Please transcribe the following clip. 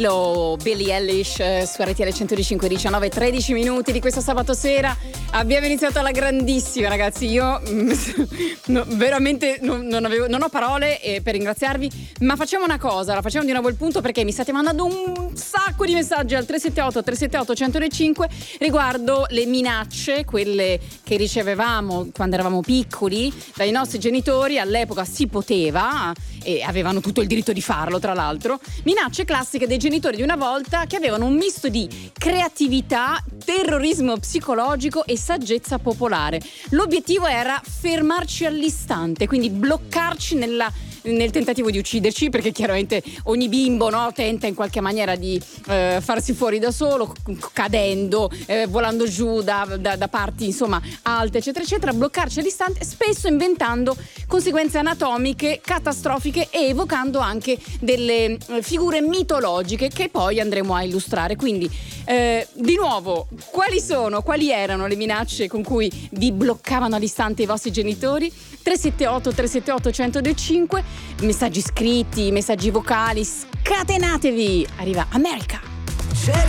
Lilo, Billie Eilish su RTL 105, 19:13 minuti di questo sabato sera. Abbiamo iniziato alla grandissima, ragazzi. Io veramente non ho parole per ringraziarvi, ma facciamo una cosa, la facciamo di nuovo il punto, perché mi state mandando un sacco di messaggi al 378 105 riguardo le minacce, quelle che ricevevamo quando eravamo piccoli dai nostri genitori. All'epoca si poteva e avevano tutto il diritto di farlo, tra l'altro. Minacce classiche dei genitori di una volta, che avevano un misto di creatività, terrorismo psicologico e saggezza popolare. L'obiettivo era fermarci all'istante, quindi bloccarci nel tentativo di ucciderci, perché chiaramente ogni bimbo, no, tenta in qualche maniera di farsi fuori da solo, cadendo, volando giù da parti insomma alte, eccetera eccetera. Bloccarci all'istante, spesso inventando conseguenze anatomiche catastrofiche e evocando anche delle figure mitologiche che poi andremo a illustrare. Quindi di nuovo, quali erano le minacce con cui vi bloccavano all'istante i vostri genitori? 378 105, messaggi scritti, messaggi vocali, scatenatevi. Arriva America.